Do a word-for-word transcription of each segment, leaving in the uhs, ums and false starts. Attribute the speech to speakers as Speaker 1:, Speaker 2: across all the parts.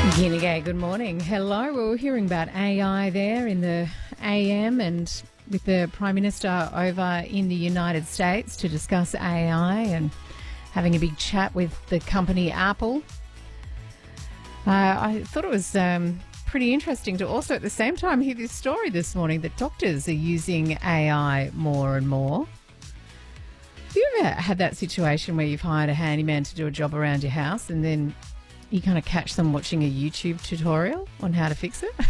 Speaker 1: Ginigay, good morning. Hello. We were hearing about A I there in the A M and with the Prime Minister over in the United States to discuss A I and having a big chat with the company Apple. Uh, I thought it was um, pretty interesting to also at the same time hear this story this morning that doctors are using A I more and more. Have you ever had that situation where you've hired a handyman to do a job around your house and then you kind of catch them watching a YouTube tutorial on how to fix it?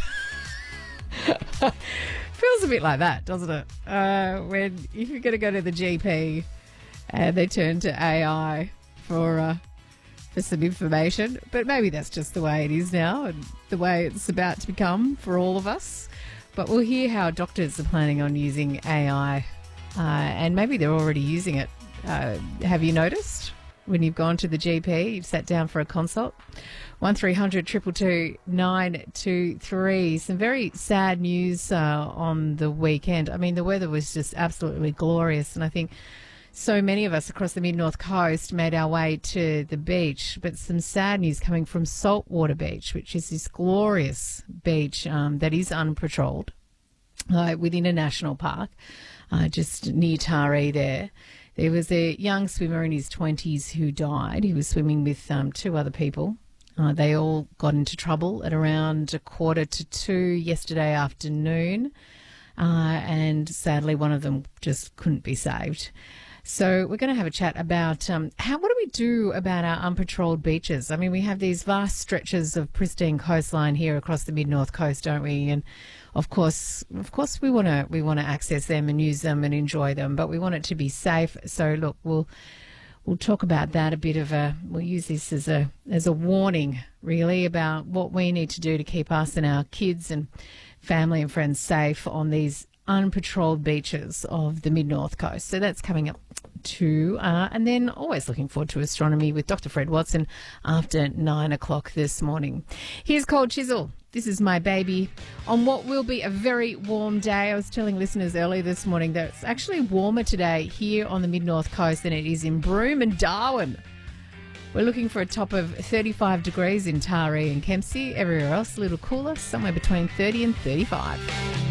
Speaker 1: Feels a bit like that, doesn't it? Uh, when if you're going to go to the G P and they turn to A I for uh, for some information, but maybe that's just the way it is now and the way it's about to become for all of us. But we'll hear how doctors are planning on using A I, uh, and maybe they're already using it. Uh, have you noticed? When you've gone to the G P, you've sat down for a consult. one three hundred two two two nine two three. Some very sad news uh, on the weekend. I mean, the weather was just absolutely glorious, and I think so many of us across the mid-north coast made our way to the beach. But some sad news coming from Saltwater Beach, which is this glorious beach um, that is unpatrolled uh, within a national park, uh, just near Taree there. There was a young swimmer in his twenties who died. He was swimming with um, two other people. Uh, they all got into trouble at around a quarter to two yesterday afternoon, uh, and sadly one of them just couldn't be saved. So we're going to have a chat about um, how what do we do about our unpatrolled beaches? I mean, we have these vast stretches of pristine coastline here across the mid-north coast, don't we? And of course, of course, we want to we want to access them and use them and enjoy them, but we want it to be safe. So look, we'll we'll talk about that a bit of a. We'll use this as a as a warning, really, about what we need to do to keep us and our kids and family and friends safe on these unpatrolled beaches of the mid-north coast. So that's coming up too. Uh, and then always looking forward to astronomy with Doctor Fred Watson after nine o'clock this morning. Here's Cold Chisel. This is My Baby on what will be a very warm day. I was telling listeners earlier this morning that it's actually warmer today here on the mid-north coast than it is in Broome and Darwin. We're looking for a top of thirty-five degrees in Taree and Kempsey. Everywhere else a little cooler, somewhere between thirty and thirty-five.